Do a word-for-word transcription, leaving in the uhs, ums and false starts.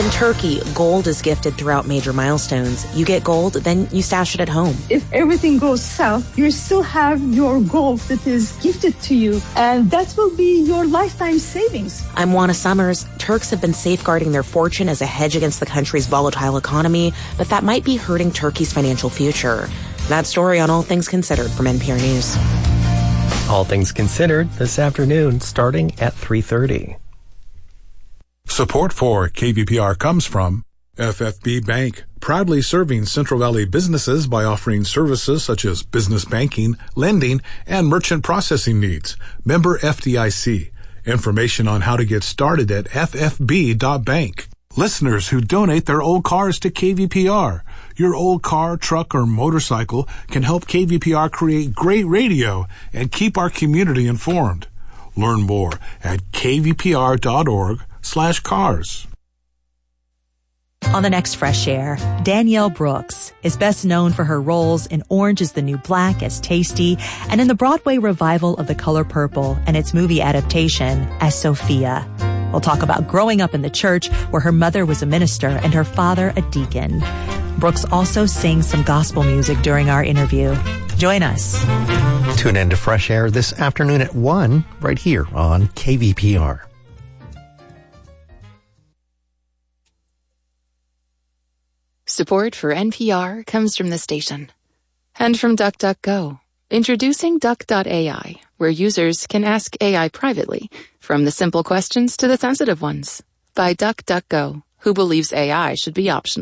In Turkey, gold is gifted throughout major milestones. You get gold, then you stash it at home. If everything goes south, you still have your gold that is gifted to you, and that will be your lifetime savings. I'm Juana Summers. Turks have been safeguarding their fortune as a hedge against the country's volatile economy, but that might be hurting Turkey's financial future. That story on All Things Considered from N P R News. All Things Considered this afternoon starting at three thirty. Support for K V P R comes from F F B Bank, proudly serving Central Valley businesses by offering services such as business banking, lending, and merchant processing needs. Member F D I C. Information on how to get started at f f b dot bank. Listeners who donate their old cars to K V P R. Your old car, truck, or motorcycle can help K V P R create great radio and keep our community informed. Learn more at k v p r dot org slash cars. On the next Fresh Air, Danielle Brooks is best known for her roles in Orange is the New Black as Tasty and in the Broadway revival of The Color Purple and its movie adaptation as Sophia. We'll talk about growing up in the church where her mother was a minister and her father a deacon. Brooks also sings some gospel music during our interview. Join us. Tune in to Fresh Air this afternoon at one right here on K V P R. Support for N P R comes from the station. And from DuckDuckGo. Introducing Duck dot A I, where users can ask A I privately, from the simple questions to the sensitive ones. By DuckDuckGo, who believes A I should be optional.